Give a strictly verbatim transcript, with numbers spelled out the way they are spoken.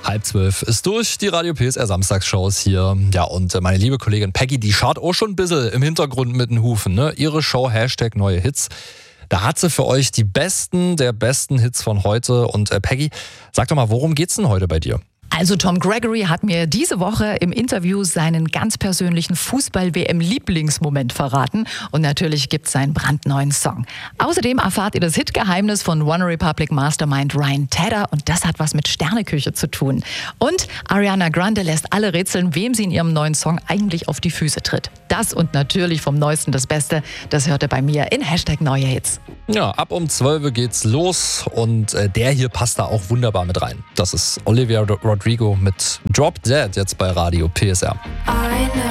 Halb zwölf ist durch, die Radio P S R Samstagsshows hier. Ja, und meine liebe Kollegin Peggy, die schaut auch schon ein bisschen im Hintergrund mit den Hufen. Ne? Ihre Show Hashtag neue Hits. Da hat sie für euch die besten der besten Hits von heute. Und äh, Peggy, sag doch mal, worum geht's denn heute bei dir? Also Tom Gregory hat mir diese Woche im Interview seinen ganz persönlichen Fußball-W M-Lieblingsmoment verraten. Und natürlich gibt's seinen brandneuen Song. Außerdem erfahrt ihr das Hitgeheimnis von One Republic Mastermind Ryan Tedder. Und das hat was mit Sterneküche zu tun. Und Ariana Grande lässt alle rätseln, wem sie in ihrem neuen Song eigentlich auf die Füße tritt. Das und natürlich vom Neuesten das Beste, das hört ihr bei mir in Hashtag neue Hits. Ja, ab um zwölf geht's los und äh, der hier passt da auch wunderbar mit rein. Das ist Olivia Rodrigo mit Drop Dead jetzt bei Radio P S R.